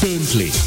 ลินเพลง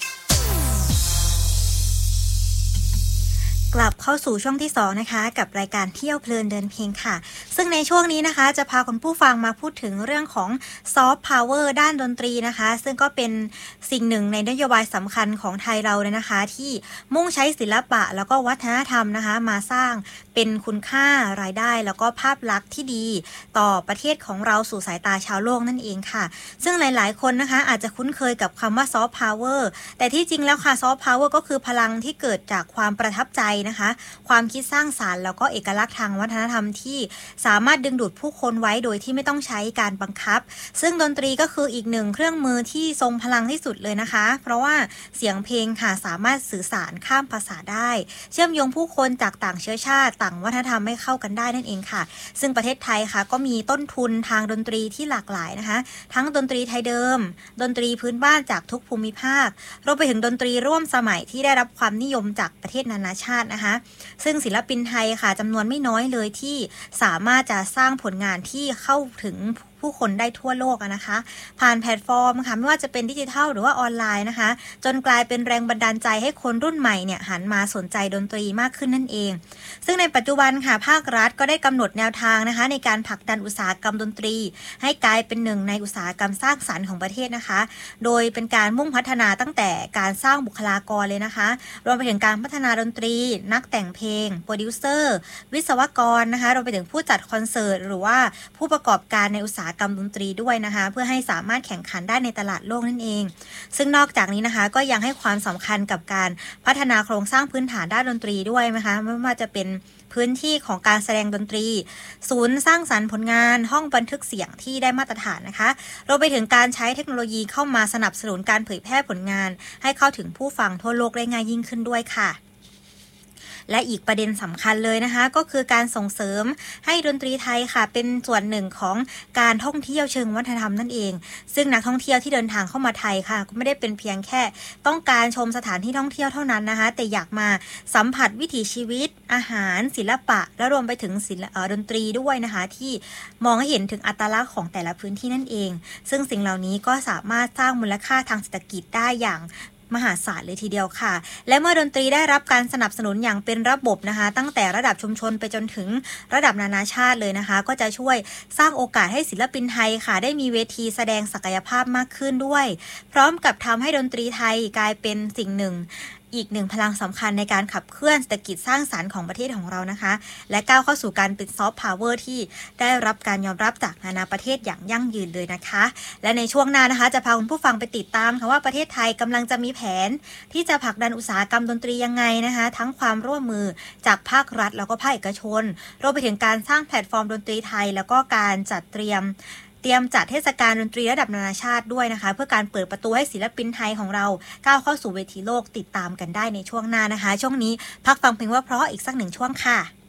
กลับเข้าสู่ช่วงที่2นะคะกับรายการเที่ยวเพลินเดินเพลงค่ะซึ่งในช่วงนี้นะคะจะพาคุณผู้ฟังมาพูดถึงเรื่องของซอฟต์พาวเวอร์ด้านดนตรีนะคะซึ่งก็เป็นสิ่งหนึ่งในนโยบายสำคัญของไทยเราเลยนะคะที่มุ่งใช้ศิลปะแล้วก็วัฒนธรรมนะคะมาสร้างเป็นคุณค่ารายได้แล้วก็ภาพลักษณ์ที่ดีต่อประเทศของเราสู่สายตาชาวโลกนั่นเองค่ะซึ่งหลายๆคนนะคะอาจจะคุ้นเคยกับคำว่าซอฟต์พาวเวอร์แต่ที่จริงแล้วค่ะซอฟต์พาวเวอร์ก็คือพลังที่เกิดจากความประทับใจนะคะความคิดสร้างสรรค์แล้วก็เอกลักษณ์ทางวัฒนธรรมที่สามารถดึงดูดผู้คนไว้โดยที่ไม่ต้องใช้การบังคับซึ่งดนตรีก็คืออีกหนึ่งเครื่องมือที่ทรงพลังที่สุดเลยนะคะเพราะว่าเสียงเพลงค่ะสามารถสื่อสารข้ามภาษาได้เชื่อมโยงผู้คนจากต่างเชื้อชาติต่างวัฒนธรรมให้เข้ากันได้นั่นเองค่ะซึ่งประเทศไทยค่ะก็มีต้นทุนทางดนตรีที่หลากหลายนะคะทั้งดนตรีไทยเดิมดนตรีพื้นบ้านจากทุกภูมิภาครวมไปถึงดนตรีร่วมสมัยที่ได้รับความนิยมจากประเทศนานาชาตินะคะซึ่งศิลปินไทยค่ะจำนวนไม่น้อยเลยที่สามารถจะสร้างผลงานที่เข้าถึงผู้คนได้ทั่วโลกนะคะผ่านแพลตฟอร์มค่ะไม่ว่าจะเป็นดิจิทัลหรือว่าออนไลน์นะคะจนกลายเป็นแรงบันดาลใจให้คนรุ่นใหม่เนี่ยหันมาสนใจดนตรีมากขึ้นนั่นเองซึ่งในปัจจุบันค่ะภาครัฐก็ได้กำหนดแนวทางนะคะในการผลักดันอุตสาหกรรมดนตรีให้กลายเป็นหนึ่งในอุตสาหกรรมสร้างสรรค์ของประเทศนะคะโดยเป็นการมุ่งพัฒนาตั้งแต่การสร้างบุคลากรเลยนะคะรวมไปถึงการพัฒนาดนตรีนักแต่งเพลงโปรดิวเซอร์วิศวกรนะคะรวมไปถึงผู้จัดคอนเสิร์ตหรือว่าผู้ประกอบการในอุตสาหกรรมดนตรีด้วยนะคะเพื่อให้สามารถแข่งขันได้ในตลาดโลกนั่นเองซึ่งนอกจากนี้นะคะก็ยังให้ความสำคัญกับการพัฒนาโครงสร้างพื้นฐานด้านดนตรีด้วยนะคะไม่ว่าจะเป็นพื้นที่ของการแสดงดนตรีศูนย์สร้างสรรค์ผลงานห้องบันทึกเสียงที่ได้มาตรฐานนะคะรวมไปถึงการใช้เทคโนโลยีเข้ามาสนับสนุนการเผยแพร่ผลงานให้เข้าถึงผู้ฟังทั่วโลกได้ง่ายยิ่งขึ้นด้วยค่ะและอีกประเด็นสำคัญเลยนะคะก็คือการส่งเสริมให้ดนตรีไทยค่ะเป็นส่วนหนึ่งของการท่องเที่ยวเชิงวัฒนธรรมนั่นเองซึ่งนักท่องเที่ยวที่เดินทางเข้ามาไทยค่ะก็ไม่ได้เป็นเพียงแค่ต้องการชมสถานที่ท่องเที่ยวเท่านั้นนะคะแต่อยากมาสัมผัสวิถีชีวิตอาหารศิลปะและรวมไปถึงดนตรีด้วยนะคะที่มองให้เห็นถึงอัตลักษณ์ของแต่ละพื้นที่นั่นเองซึ่งสิ่งเหล่านี้ก็สามารถสร้างมูลค่าทางเศรษฐกิจได้อย่างมหาศาลเลยทีเดียวค่ะและเมื่อดนตรีได้รับการสนับสนุนอย่างเป็นระบบนะคะตั้งแต่ระดับชุมชนไปจนถึงระดับนานาชาติเลยนะคะก็จะช่วยสร้างโอกาสให้ศิลปินไทยค่ะได้มีเวทีแสดงศักยภาพมากขึ้นด้วยพร้อมกับทำให้ดนตรีไทยกลายเป็นสิ่งหนึ่งอีกหนึ่งพลังสำคัญในการขับเคลื่อนเศรษฐกิจสร้างสรรค์ของประเทศของเรานะคะและก้าวเข้าสู่การเป็นซอฟต์พาวเวอร์ที่ได้รับการยอมรับจากนานาประเทศอย่างยั่งยืนเลยนะคะและในช่วงหน้านะคะจะพาคุณผู้ฟังไปติดตามค่ะว่าประเทศไทยกำลังจะมีแผนที่จะผลักดันอุตสาหกรรมดนตรียังไงนะคะทั้งความร่วมมือจากภาครัฐแล้วก็ภาคเอกชนรวมไปถึงการสร้างแพลตฟอร์มดนตรีไทยแล้วก็การจัดเตรียมจัดเทศกาลดนตรีระดับนานาชาติด้วยนะคะเพื่อการเปิดประตูให้ศิลปินไทยของเราก้าวเข้าสู่เวทีโลกติดตามกันได้ในช่วงหน้านะคะช่วงนี้พักฟังเพลงว่าเพราะอีกสักหนึ่งช่วงค่ะ